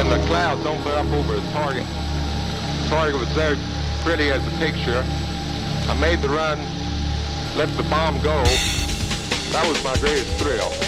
when the clouds opened up over the target. The target was there pretty as a picture. I made the run, let the bomb go. That was my greatest thrill.